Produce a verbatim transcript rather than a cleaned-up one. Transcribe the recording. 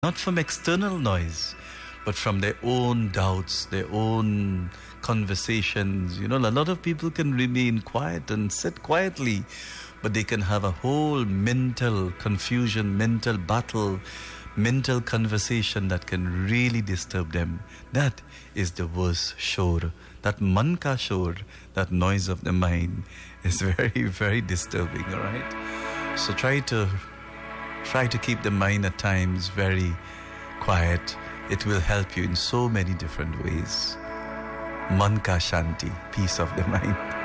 not from external noise, but from their own doubts, their own conversations. You know, a lot of people can remain quiet and sit quietly, but they can have a whole mental confusion, mental battle, mental conversation that can really disturb them. That is the worst shore. That man ka shore, that noise of the mind, is very, very disturbing, all right? So try to try to keep the mind at times very quiet. It will help you in so many different ways. Man ka shanti, peace of the mind.